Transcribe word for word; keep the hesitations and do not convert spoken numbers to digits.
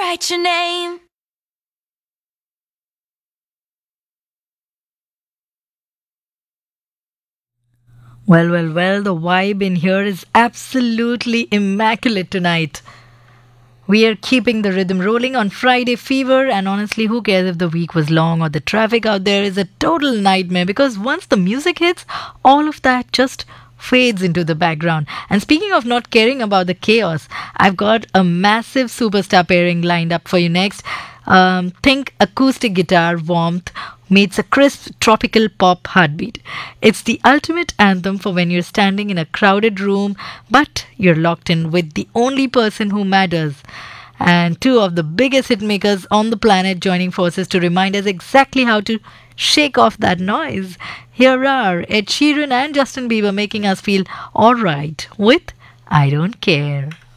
write your name. Well, well, well, the vibe in here is absolutely immaculate tonight. We are keeping the rhythm rolling on Friday Fever, and honestly, who cares if the week was long or the traffic out there is a total nightmare because once the music hits, all of that just fades into the background. And speaking of not caring about the chaos, I've got a massive superstar pairing lined up for you next. Um, think acoustic guitar warmth meets a crisp tropical pop heartbeat. It's the ultimate anthem for when you're standing in a crowded room, but you're locked in with the only person who matters. And two of the biggest hitmakers on the planet joining forces to remind us exactly how to shake off that noise. Here are Ed Sheeran and Justin Bieber making us feel alright with I Don't Care.